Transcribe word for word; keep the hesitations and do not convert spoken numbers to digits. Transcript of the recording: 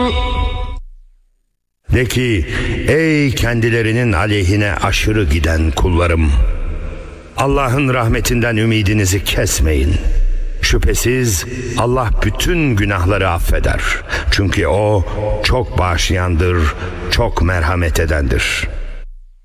De ki, ey kendilerinin aleyhine aşırı giden kullarım, Allah'ın rahmetinden ümidinizi kesmeyin. Şüphesiz Allah bütün günahları affeder. Çünkü O çok bağışlayandır, çok merhamet edendir.